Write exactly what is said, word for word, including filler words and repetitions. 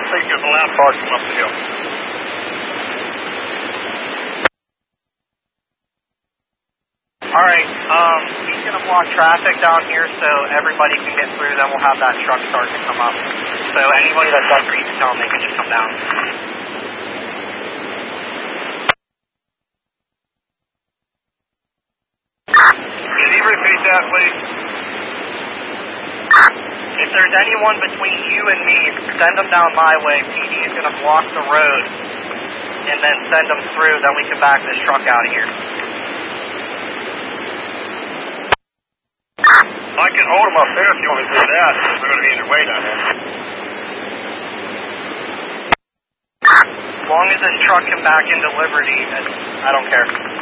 think there's a lap bar come up the hill. Alright, um, he's going to block traffic down here so everybody can get through, then we'll have that truck start to come up. So anybody that's up for you to tell them, they can just come down. Can you repeat that, please? If there's anyone between you and me, send them down my way. P D is going to block the road and then send them through, then we can back this truck out of here. I can hold them up there if you want me to do that. They're going to be in their way down there. As long as this truck can back into Liberty, I don't care.